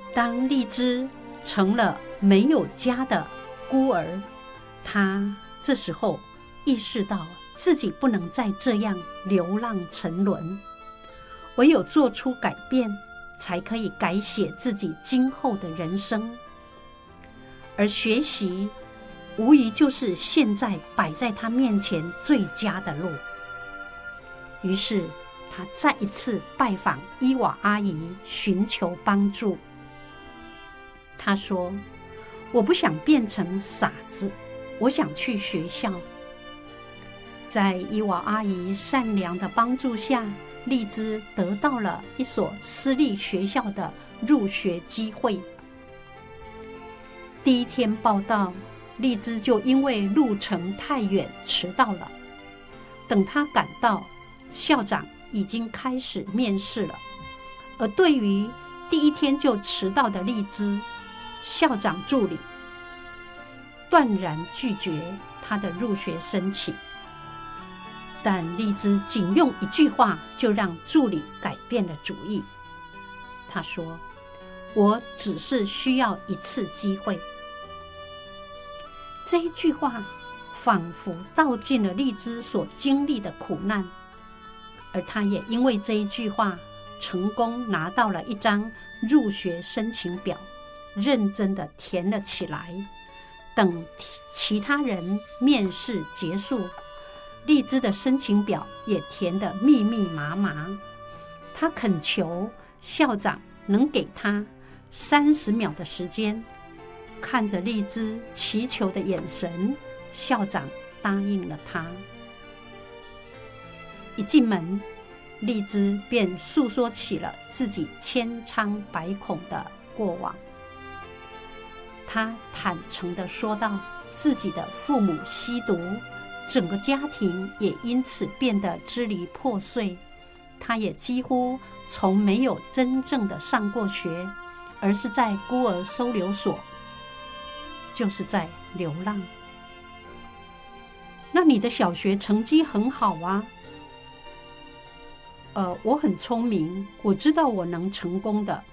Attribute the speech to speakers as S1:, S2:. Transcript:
S1: 当荔枝成了没有家的孤儿，他这时候意识到自己不能再这样流浪沉沦，唯有做出改变，才可以改写自己今后的人生。而学习无疑就是现在摆在他面前最佳的路。于是他再一次拜访伊娃阿姨，寻求帮助。他说：我不想变成傻子，我想去学校。在伊娃阿姨善良的帮助下，荔枝得到了一所私立学校的入学机会。第一天报到，荔枝就因为路程太远迟到了。等他赶到，校长已经开始面试了。而对于第一天就迟到的荔枝，校长助理断然拒绝他的入学申请。但荔枝仅用一句话就让助理改变了主意。他说：我只是需要一次机会。这一句话仿佛道尽了荔枝所经历的苦难，而他也因为这一句话成功拿到了一张入学申请表，认真地填了起来。等其他人面试结束，荔枝的申请表也填得密密麻麻。他恳求校长能给他30秒的时间。看着荔枝祈求的眼神，校长答应了他。一进门，荔枝便诉说起了自己千疮百孔的过往。他坦诚地说道，自己的父母吸毒，整个家庭也因此变得支离破碎。他也几乎从没有真正的上过学，而是在孤儿收留所，就是在流浪。那你的小学成绩很好啊。我很聪明，我知道我能成功的。